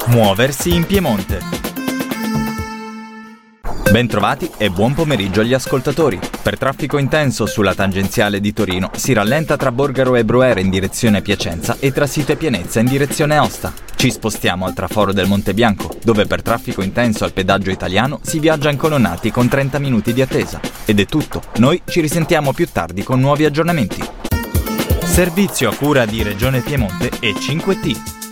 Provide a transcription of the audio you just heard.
Muoversi in Piemonte. Bentrovati e buon pomeriggio agli ascoltatori. Per traffico intenso sulla tangenziale di Torino si rallenta tra Borgaro e Broere in direzione Piacenza e tra Sito e Pienezza in direzione Aosta. Ci spostiamo al traforo del Monte Bianco, dove per traffico intenso al pedaggio italiano si viaggia incolonnati con 30 minuti di attesa. Ed è tutto, noi ci risentiamo più tardi con nuovi aggiornamenti. Servizio a cura di Regione Piemonte e 5T.